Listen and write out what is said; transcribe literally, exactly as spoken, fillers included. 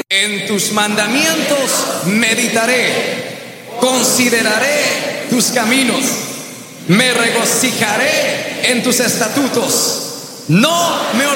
En tus mandamientos meditaré, consideraré tus caminos, me regocijaré en tus estatutos. No me